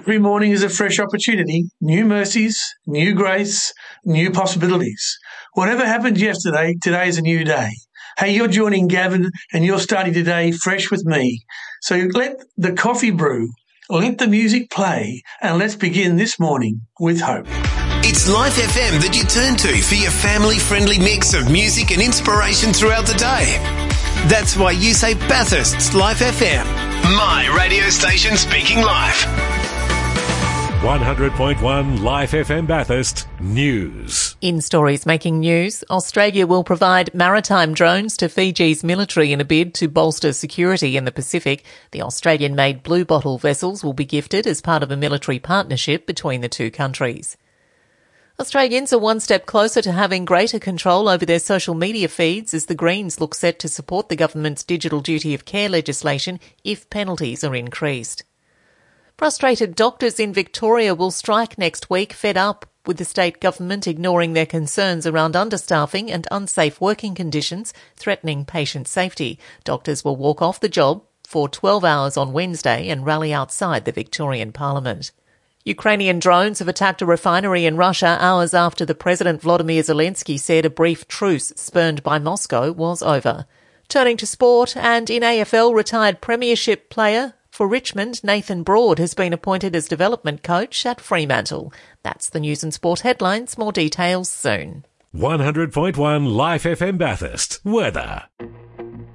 Every morning is a fresh opportunity, new mercies, new grace, new possibilities. Whatever happened yesterday, today is a new day. Hey, you're joining Gavin and you're starting today fresh with me. So let the coffee brew, let the music play, and let's begin this morning with hope. It's Life FM that you turn to for your family-friendly mix of music and inspiration throughout the day. That's why you say Bathurst's Life FM. My radio station speaking life. 100.1 Life FM Bathurst News. In stories making news, Australia will provide maritime drones to Fiji's military in a bid to bolster security in the Pacific. The Australian-made Blue Bottle vessels will be gifted as part of a military partnership between the two countries. Australians are one step closer to having greater control over their social media feeds as the Greens look set to support the government's digital duty of care legislation if penalties are increased. Frustrated doctors in Victoria will strike next week, fed up with the state government ignoring their concerns around understaffing and unsafe working conditions threatening patient safety. Doctors will walk off the job for 12 hours on Wednesday and rally outside the Victorian Parliament. Ukrainian drones have attacked a refinery in Russia hours after the President Volodymyr Zelensky said a brief truce spurned by Moscow was over. Turning to sport, and in AFL, retired premiership player for Richmond, Nathan Broad, has been appointed as development coach at Fremantle. That's the news and sport headlines. More details soon. 100.1 Life FM Bathurst. Weather.